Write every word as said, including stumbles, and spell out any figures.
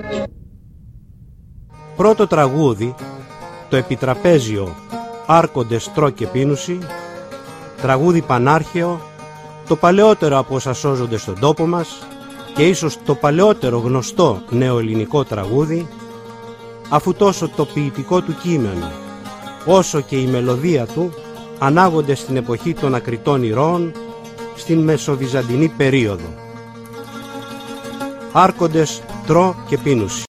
Πρώτο τραγούδι, το επιτραπέζιο «Άρχοντες τρώ και πίνουσι», τραγούδι πανάρχαιο, το παλαιότερο από όσα σώζονται στον τόπο μας και ίσως το παλαιότερο γνωστό νεοελληνικό τραγούδι, αφού τόσο το ποιητικό του κείμενο όσο και η μελωδία του ανάγονται στην εποχή των ακριτών ηρώων, στην μεσοβυζαντινή περίοδο. Άρχοντες τρώ και πίνουσι.